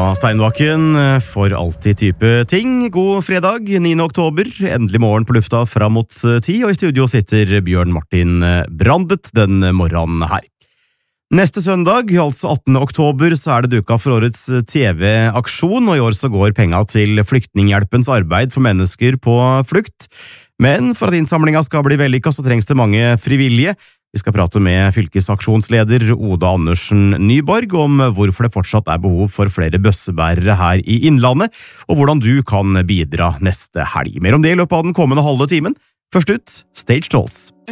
Steinbakken for alltid type ting. God fredag, 9. oktober. Endelig morgen på lufta fram mot 10, og i studio sitter Bjørn Martin Brandet den morgenen her. Neste søndag, altså 18. oktober, så er det duka for årets TV-aksjon, og i år så går penga til Flyktninghjelpens arbeid for mennesker på flukt. Men for at innsamlinga skal bli vellykket, så trengs det mange frivillige. Vi skal prate med fylkesaksjonsleder Oda Andersen Nyborg om hvorfor det fortsatt er behov for flere bøssebærere her i Innlandet, og hvordan du kan bidra neste helg. Mer om det i løpet av den kommende halve timen. Først ut, Stage Dolls.